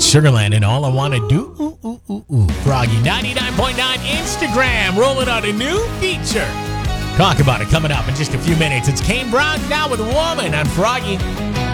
Sugarland and All I Want to Do. Ooh, ooh, ooh, ooh. Froggy 99.9 Instagram rolling out a new feature. Talk about it coming up in just a few minutes. It's Kane Brown now with Woman on Froggy.